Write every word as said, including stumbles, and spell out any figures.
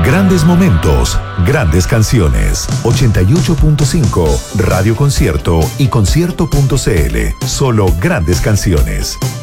Grandes momentos, grandes canciones. ochenta y ocho punto cinco, Radio Concierto y concierto punto c l. Solo grandes canciones.